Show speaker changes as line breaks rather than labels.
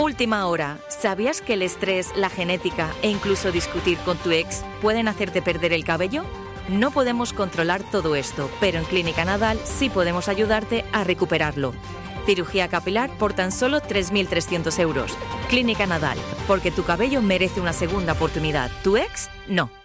Última hora. ¿Sabías que el estrés, la genética e incluso discutir con tu ex pueden hacerte perder el cabello? No podemos controlar todo esto, pero en Clínica Nadal sí podemos ayudarte a recuperarlo. Cirugía capilar por tan solo 3.300 euros. Clínica Nadal, porque tu cabello merece una segunda oportunidad. ¿Tu ex? No.